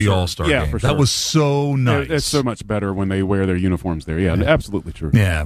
the All-Star game. For sure. That was so nice. It's so much better when they wear their uniforms there. Yeah, absolutely true. Yeah.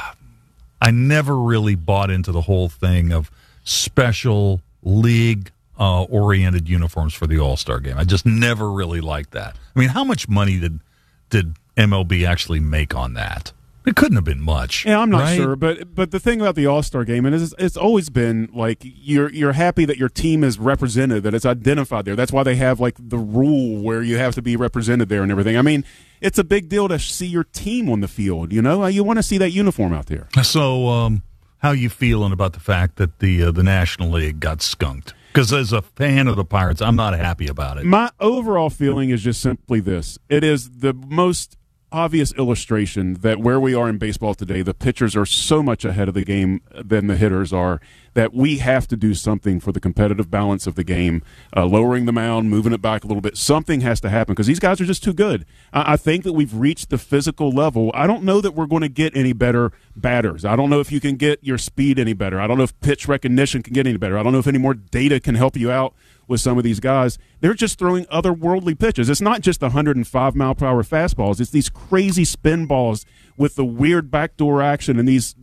I never really bought into the whole thing of special league oriented uniforms for the All-Star game. I just never really liked that. I mean, how much money did MLB actually make on that? It couldn't have been much. Yeah, I'm not right? sure, but the thing about the All-Star game, and it's always been like you're happy that your team is represented, that it's identified there. That's why they have like the rule where you have to be represented there and everything. I mean, it's a big deal to see your team on the field. You know, you want to see that uniform out there. So, how you feeling about the fact that the National League got skunked? Because as a fan of the Pirates, I'm not happy about it. My overall feeling is just simply this: it is the most obvious illustration that where we are in baseball today, the pitchers are so much ahead of the game than the hitters are, that we have to do something for the competitive balance of the game, lowering the mound, moving it back a little bit. Something has to happen because these guys are just too good. I think that we've reached the physical level. I don't know that we're going to get any better batters. I don't know if you can get your speed any better. I don't know if pitch recognition can get any better. I don't know if any more data can help you out with some of these guys. They're just throwing otherworldly pitches. It's not just 105-mile-per-hour fastballs. It's these crazy spin balls with the weird backdoor action and these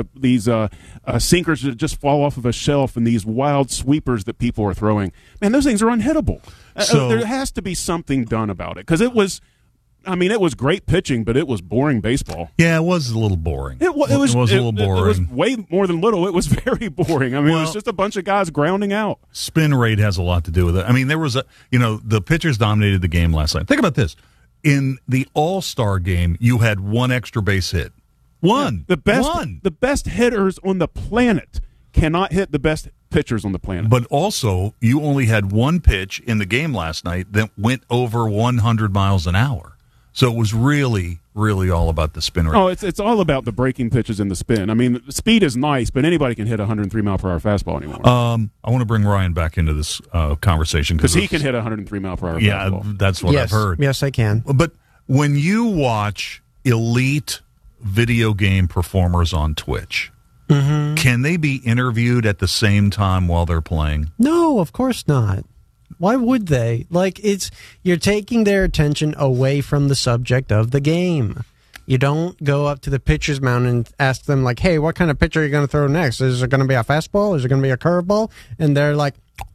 sinkers that just fall off of a shelf and these wild sweepers that people are throwing. Man, those things are unhittable. So, there has to be something done about it because it was great pitching, but it was boring baseball. Yeah, it was a little boring. It was a little boring. It was way more than little. It was very boring. I mean, it was just a bunch of guys grounding out. Spin rate has a lot to do with it. I mean, there was the pitchers dominated the game last night. Think about this. In the All-Star game, you had one extra base hit. One. Yeah, the best hitters on the planet cannot hit the best pitchers on the planet. But also, you only had one pitch in the game last night that went over 100 miles an hour. So it was really, really all about the spin rate. Oh, it's all about the breaking pitches and the spin. I mean, speed is nice, but anybody can hit a 103-mile-per-hour fastball anymore. I want to bring Ryan back into this conversation. Because he can hit a 103-mile-per-hour fastball. Yeah, that's what I've heard. Yes, I can. But when you watch elite video game performers on Twitch, can they be interviewed at the same time while they're playing? No, of course not. Why would they? Like, you're taking their attention away from the subject of the game. You don't go up to the pitcher's mound and ask them, like, hey, what kind of pitcher are you going to throw next? Is it going to be a fastball? Is it going to be a curveball? And they're like,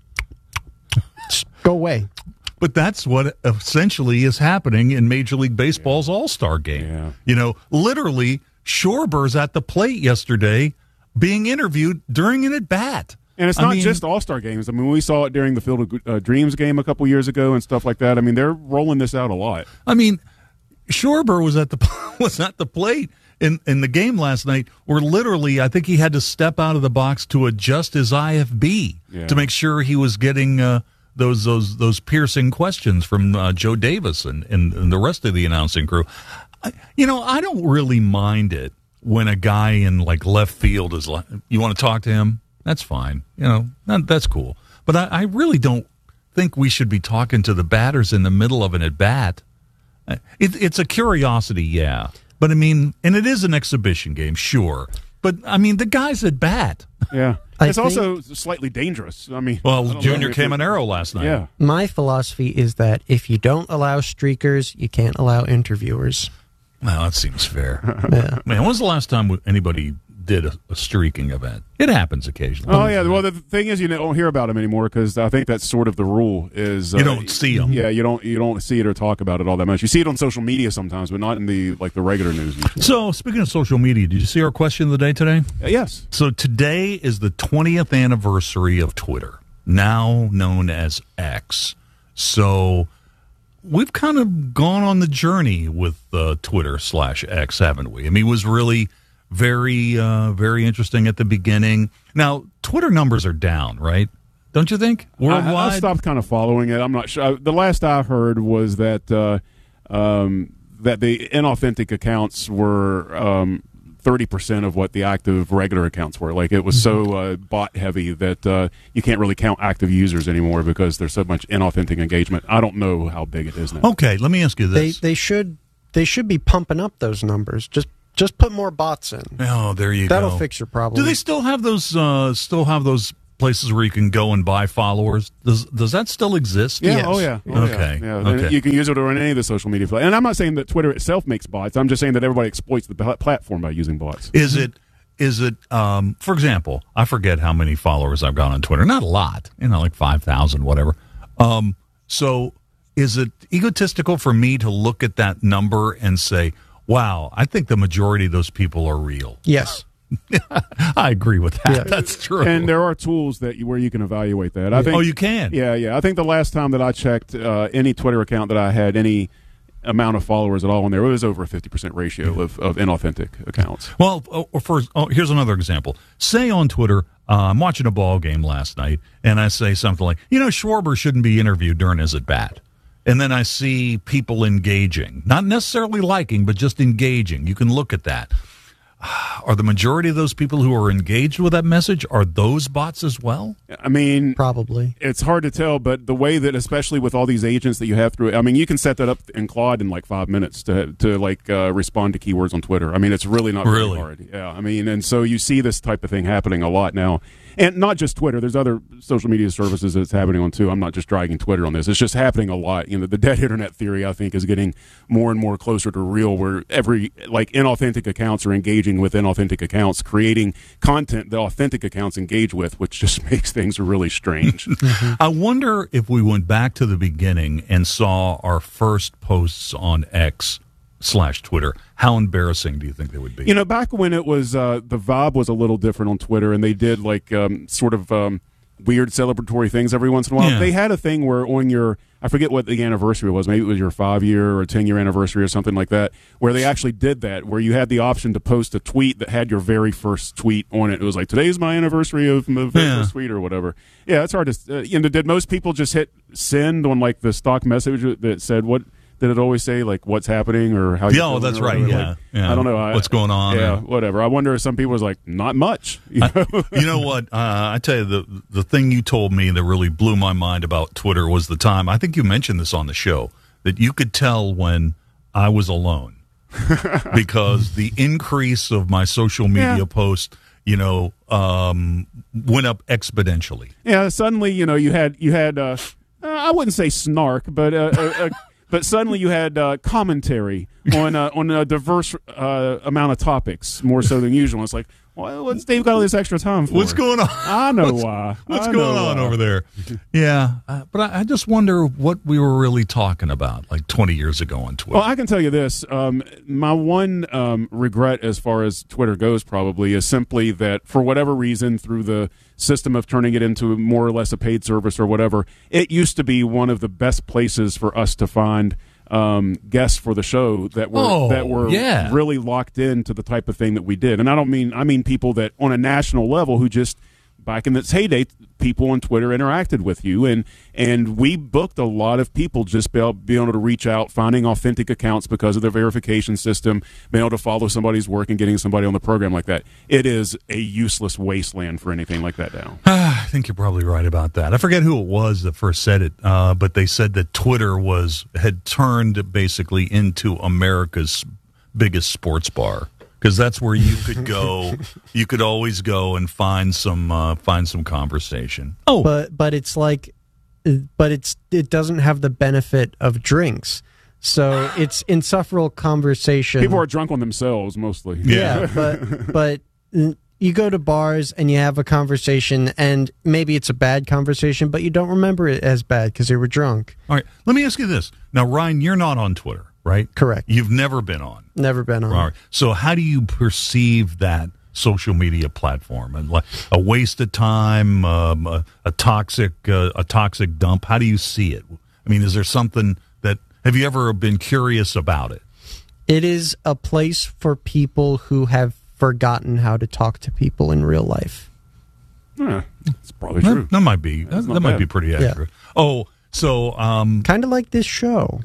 go away. But that's what essentially is happening in Major League Baseball's All-Star game. Yeah. You know, literally, Schwarber's at the plate yesterday being interviewed during an at-bat. And it's not just All-Star games. I mean, we saw it during the Field of Dreams game a couple years ago and stuff like that. I mean, they're rolling this out a lot. I mean, Schwarber was at the plate in the game last night where literally I think he had to step out of the box to adjust his IFB to make sure he was getting those piercing questions from Joe Davis and the rest of the announcing crew. I don't really mind it when a guy in like left field is like, you want to talk to him? That's fine. That's cool. But I really don't think we should be talking to the batters in the middle of an at-bat. It's a curiosity, yeah. But, I mean, and it is an exhibition game, sure. But, I mean, the guy's at bat. Yeah. It's also slightly dangerous. I mean, Junior Caminero last night. Yeah. My philosophy is that if you don't allow streakers, you can't allow interviewers. Well, that seems fair. Yeah. Man, when was the last time anybody did a streaking event? It happens occasionally. Oh, yeah. Well, the thing is, you don't hear about them anymore because I think that's sort of the rule is you don't see them. Yeah, you don't see it or talk about it all that much. You see it on social media sometimes, but not in the regular news. So, speaking of social media, did you see our question of the day today? Yes. So today is the 20th anniversary of Twitter, now known as X. So we've kind of gone on the journey with Twitter/X, haven't we? I mean, it was really very, very interesting at the beginning. Now, Twitter numbers are down, right? Don't you think? Worldwide? I stopped kind of following it. I'm not sure. The last I heard was that that the inauthentic accounts were 30% of what the active regular accounts were. Like, it was so bot heavy that you can't really count active users anymore because there's so much inauthentic engagement. I don't know how big it is now. Okay, let me ask you this. They should be pumping up those numbers. Just put more bots in. Oh, there you go. That'll fix your problem. Do they still have those places where you can go and buy followers. Does that still exist? Yeah. Yes. Oh yeah. Okay. Yeah. Okay. And you can use it on any of the social media. And I'm not saying that Twitter itself makes bots. I'm just saying that everybody exploits the platform by using bots. Is it? For example, I forget how many followers I've got on Twitter. Not a lot, like 5,000, whatever. So is it egotistical for me to look at that number and say, wow, I think the majority of those people are real? Yes. I agree with that. Yeah. That's true. And there are tools where you can evaluate that. I think, you can? Yeah. I think the last time that I checked any Twitter account that I had any amount of followers at all on there, it was over a 50% ratio of inauthentic accounts. Well, here's another example. Say on Twitter, I'm watching a ball game last night, and I say something like, Schwarber shouldn't be interviewed during his at-bat. And then I see people engaging, not necessarily liking, but just engaging. You can look at that. Are the majority of those people who are engaged with that message, are those bots as well? I mean, probably. It's hard to tell, but the way that, especially with all these agents that you have through, I mean, you can set that up in Claude in like 5 minutes to respond to keywords on Twitter. I mean, it's really not very hard. Yeah, I mean, and so you see this type of thing happening a lot now. And not just Twitter. There's other social media services that it's happening on, too. I'm not just dragging Twitter on this. It's just happening a lot. The dead internet theory, I think, is getting more and more closer to real, where every, inauthentic accounts are engaging with inauthentic accounts, creating content that authentic accounts engage with, which just makes things really strange. I wonder if we went back to the beginning and saw our first posts on X/Twitter, how embarrassing do you think they would be? Back when it was the vibe was a little different on Twitter, and they did weird celebratory things every once in a while. Yeah. They had a thing where on your, I forget what the anniversary was, maybe it was your 5-year or 10-year anniversary or something like that, where they actually did that, where you had the option to post a tweet that had your very first tweet on it. It was like, today's my anniversary of my very first tweet or whatever. Yeah, it's hard to, did most people just hit send on the stock message that said what? Did it always say what's happening or how? Yeah, that's right. Yeah. I don't know what's going on. Yeah, whatever. I wonder if some people was like, not much. You know what? I tell you, the thing you told me that really blew my mind about Twitter was the time. I think you mentioned this on the show, that you could tell when I was alone because the increase of my social media posts, went up exponentially. Yeah. Suddenly, you had I wouldn't say snark, but. But suddenly you had commentary on a diverse amount of topics, more so than usual. It's like, what's Dave got all this extra time for? What's going on? I know why. What's going on over there? Yeah, but I just wonder what we were really talking about 20 years ago on Twitter. Well, I can tell you this. My one regret as far as Twitter goes probably is simply that for whatever reason, through the system of turning it into more or less a paid service or whatever, it used to be one of the best places for us to find guests for the show that were really locked into the type of thing that we did. And I mean people that on a national level who just, back in its heyday, people on Twitter interacted with you, and we booked a lot of people just being able to reach out, finding authentic accounts because of their verification system, being able to follow somebody's work and getting somebody on the program like that. It is a useless wasteland for anything like that now. I think you're probably right about that. I forget who it was that first said it, but they said that Twitter had turned basically into America's biggest sports bar. Because that's where you could go. You could always go and find some conversation. Oh, but it's it doesn't have the benefit of drinks, so it's insufferable conversation. People are drunk on themselves mostly. Yeah, but you go to bars and you have a conversation, and maybe it's a bad conversation, but you don't remember it as bad because you were drunk. All right, let me ask you this. Now, Ryan, you're not on Twitter, right? Correct. You've never been on. Never been on. All right. So how do you perceive that social media platform? And a waste of time, a toxic dump? How do you see it? I mean, is there something that, have you ever been curious about it? It is a place for people who have forgotten how to talk to people in real life. Yeah, that's probably true. That might be. That might be pretty accurate. Yeah. Oh, so kind of like this show.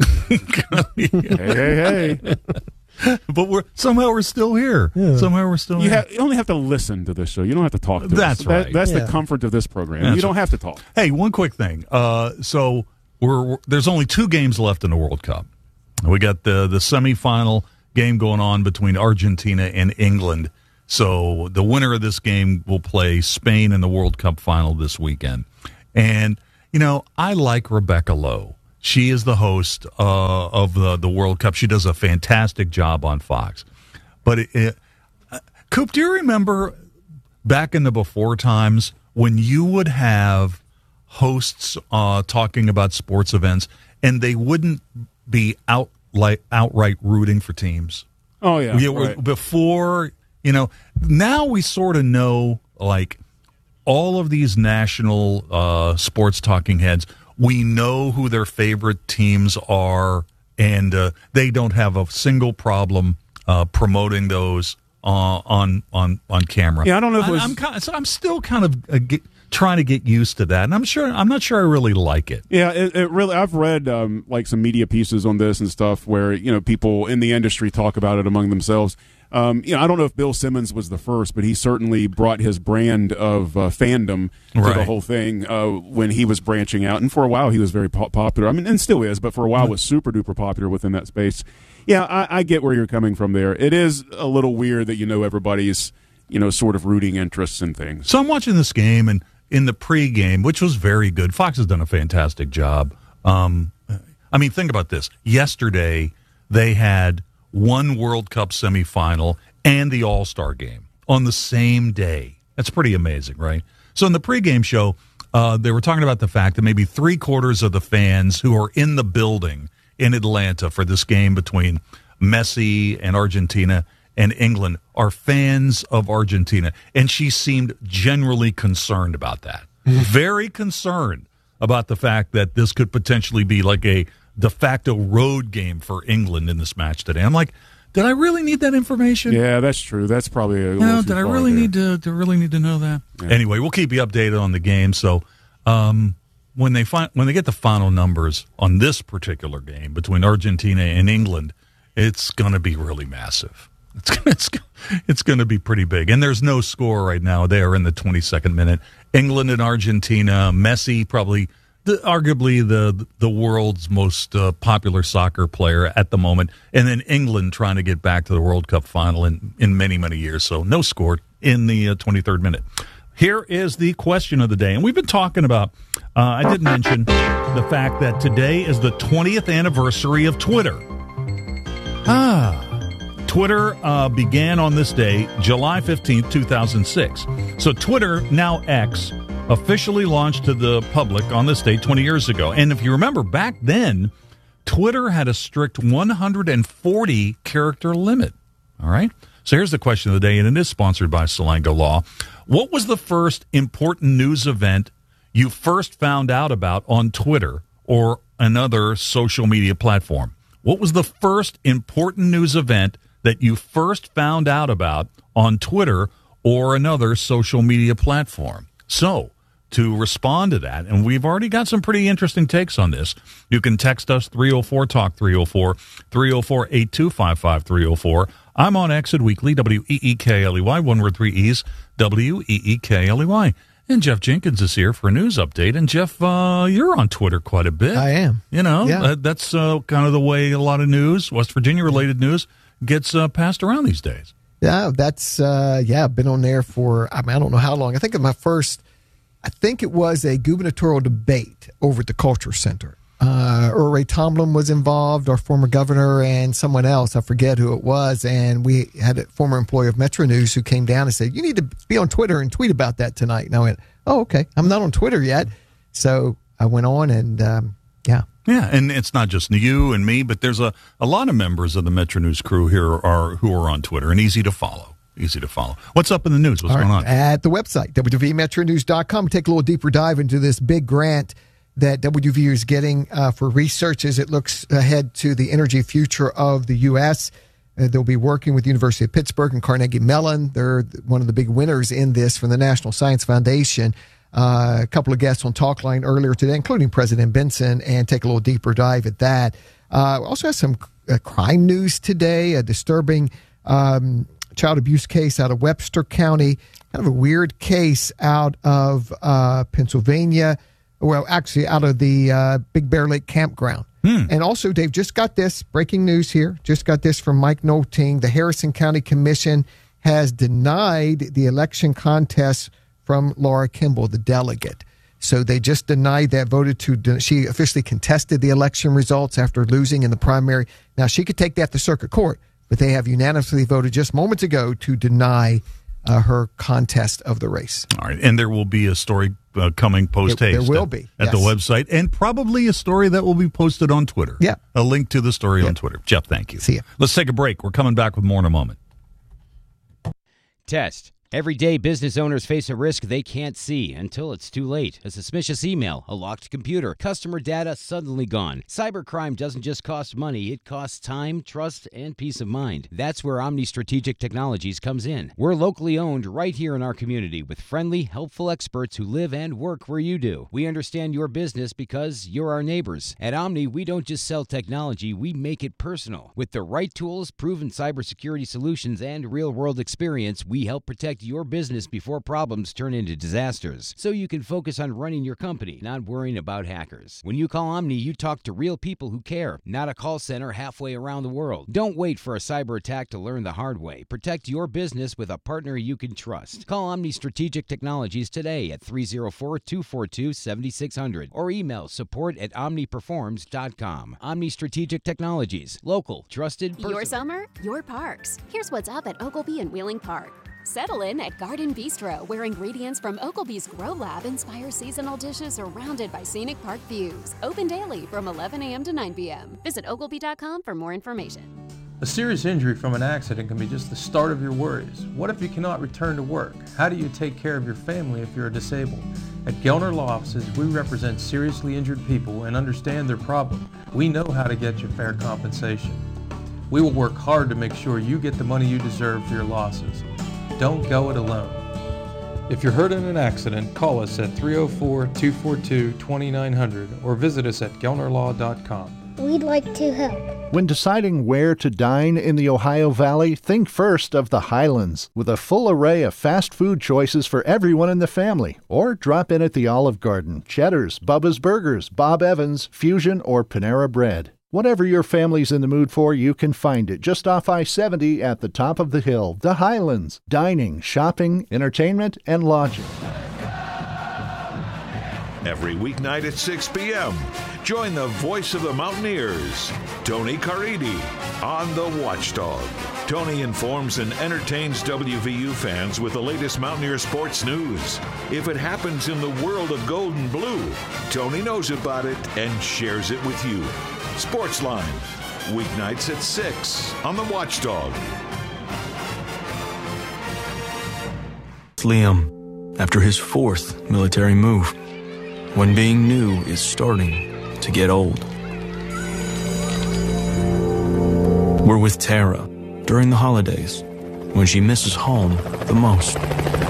Hey. But we're still here. Yeah. Somehow we're still here. You only have to listen to this show. You don't have to talk to That's us. Right. That's the comfort of this program. You don't have to talk. Hey, one quick thing. So there's only 2 games left in the World Cup. We got the semifinal game going on between Argentina and England. So the winner of this game will play Spain in the World Cup final this weekend. And, I like Rebecca Lowe. She is the host of the World Cup. She does a fantastic job on Fox. But, Coop, do you remember back in the before times when you would have hosts talking about sports events and they wouldn't be outright rooting for teams? Oh, yeah. Right. Before, now we sort of know, like, all of these national sports talking heads, we know who their favorite teams are, and they don't have a single problem promoting those on camera. Yeah, I don't know if it was... I'm still kind of trying to get used to that, and I'm not sure I really like it. Yeah, it really. I've read like some media pieces on this and stuff where people in the industry talk about it among themselves. I don't know if Bill Simmons was the first, but he certainly brought his brand of fandom to the whole thing when he was branching out, and for a while he was very popular. I mean, and still is, but for a while was super duper popular within that space. Yeah, I get where you're coming from there. It is a little weird that everybody's sort of rooting interests and things. So I'm watching this game, and in the pregame, which was very good, Fox has done a fantastic job. Think about this. Yesterday, they had one World Cup semifinal and the All-Star game on the same day. That's pretty amazing, right? So in the pregame show, they were talking about the fact that maybe 3/4 of the fans who are in the building in Atlanta for this game between Messi and Argentina and England are fans of Argentina. And she seemed generally concerned about that. Very concerned about the fact that this could potentially be like a de facto road game for England in this match today. I'm like, did I really need that information? Yeah, that's true. That's probably a little too did I far really there. need to know that? Yeah. Anyway, we'll keep you updated on the game. So when they get the final numbers on this particular game between Argentina and England, it's going to be really massive. It's going to be pretty big. And there's no score right now. They are in the 22nd minute. England and Argentina. Messi, probably arguably the world's most popular soccer player at the moment. And then England trying to get back to the World Cup final in many, many years. So no score in the 23rd minute. Here is the question of the day. And we've been talking about, I did mention the fact that today is the 20th anniversary of Twitter. Twitter began on this day, July 15th, 2006. So Twitter, now X, officially launched to the public on this day 20 years ago. And if you remember, back then, Twitter had a strict 140-character limit. All right? So here's the question of the day, and it is sponsored by Salango Law. What was the first important news event you first found out about on Twitter or another social media platform? What was the first important news event that you first found out about on Twitter or another social media platform? So, to respond to that, and we've already got some pretty interesting takes on this, you can text us 304-TALK 304, 304-8255-304. I'm on Exit Weekly, WEEKLEY, one word, 3 E's, WEEKLEY. And Jeff Jenkins is here for a news update. And Jeff, you're on Twitter quite a bit. I am. That's kind of the way a lot of news, West Virginia-related news, gets passed around these days. Yeah, that's, I've been on there for, I don't know how long. I think it was a gubernatorial debate over at the Culture Center. Earl Ray Tomlin was involved, our former governor, and someone else. I forget who it was. And we had a former employee of Metro News who came down and said, you need to be on Twitter and tweet about that tonight. And I went, oh, okay. I'm not on Twitter yet. So I went on and, Yeah, and it's not just you and me, but there's a lot of members of the Metro News crew here who are on Twitter and easy to follow. What's up in the news? What's going on? At the website, WVMetroNews.com, take a little deeper dive into this big grant that WV is getting for research as it looks ahead to the energy future of the U.S. They'll be working with the University of Pittsburgh and Carnegie Mellon. They're one of the big winners in this from the National Science Foundation. A couple of guests on Talkline earlier today, including President Benson, and take a little deeper dive at that. We also have some crime news today, a disturbing child abuse case out of Webster County, kind of a weird case out of Pennsylvania, well, actually out of the Big Bear Lake Campground. And also, Dave, just got this breaking news here, just got this from Mike Nolting. The Harrison County Commission has denied the election contest from Laura Kimball, the delegate. So they just denied that, she officially contested the election results after losing in the primary. Now, she could take that to circuit court, but they have unanimously voted just moments ago to deny her contest of the race. All right, and there will be a story coming post-haste. There will be. At the website, and probably a story that will be posted on Twitter. Yeah. A link to the story on Twitter. Jeff, thank you. See ya. Let's take a break. We're coming back with more in a moment. Test. Every day, business owners face a risk they can't see until it's too late. A suspicious email, a locked computer, customer data suddenly gone. Cybercrime doesn't just cost money, it costs time, trust, and peace of mind. That's where Omni Strategic Technologies comes in. We're locally owned right here in our community with friendly, helpful experts who live and work where you do. We understand your business because you're our neighbors. At Omni, we don't just sell technology, we make it personal. With the right tools, proven cybersecurity solutions, and real-world experience, we help protect your business before problems turn into disasters, so you can focus on running your company, not worrying about hackers. When you call Omni, you talk to real people who care, not a call center halfway around the world. Don't wait for a cyber attack to learn the hard way. Protect your business with a partner you can trust. Call Omni Strategic Technologies today at 304-242-7600 or email support@omniperforms.com. Omni Strategic Technologies. Local, trusted, personal. Your summer, your parks. Here's what's up at Ogilvy and Wheeling Park. Settle in at Garden Bistro, where ingredients from Ogilvy's Grow Lab inspire seasonal dishes surrounded by scenic park views. Open daily from 11 a.m. to 9 p.m. Visit ogilvy.com for more information. A serious injury from an accident can be just the start of your worries. What if you cannot return to work? How do you take care of your family if you're disabled? At Gelner Law Offices, we represent seriously injured people and understand their problem. We know how to get you fair compensation. We will work hard to make sure you get the money you deserve for your losses. Don't go it alone. If you're hurt in an accident, call us at 304-242-2900 or visit us at gelnerlaw.com. We'd like to help. When deciding where to dine in the Ohio Valley, think first of the Highlands, with a full array of fast food choices for everyone in the family. Or drop in at the Olive Garden, Cheddar's, Bubba's Burgers, Bob Evans, Fusion, or Panera Bread. Whatever your family's in the mood for, you can find it just off I-70 at the top of the hill. The Highlands. Dining, shopping, entertainment, and lodging. Every weeknight at 6 p.m., join the voice of the Mountaineers, Tony Caridi, on The Watchdog. Tony informs and entertains WVU fans with the latest Mountaineer sports news. If it happens in the world of gold and blue, Tony knows about it and shares it with you. Sportsline, weeknights at 6 on The Watchdog. Liam, after his fourth military move, when being new is starting to get old. We're with Tara during the holidays, when she misses home the most.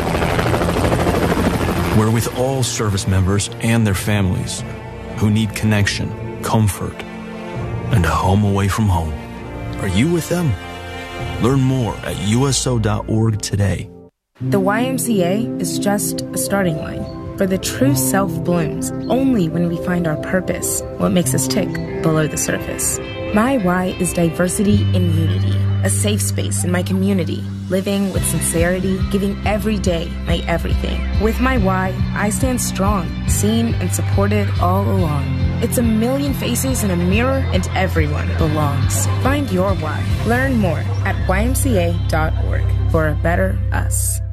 We're with all service members and their families who need connection, comfort, and a home away from home. Are you with them? Learn more at uso.org today. The YMCA is just a starting line, for the true self blooms only when we find our purpose, what makes us tick below the surface. My why is diversity and unity, a safe space in my community, living with sincerity, giving every day my everything. With my why, I stand strong, seen and supported all along. It's a million faces in a mirror, and everyone belongs. Find your why. Learn more at ymca.org for a better us.